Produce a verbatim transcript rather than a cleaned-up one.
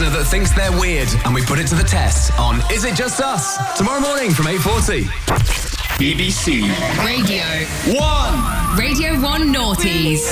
listener that thinks they're weird, and we put it to the test on Is It Just Us? Tomorrow morning from eight forty. B B C Radio One. Radio One Naughties.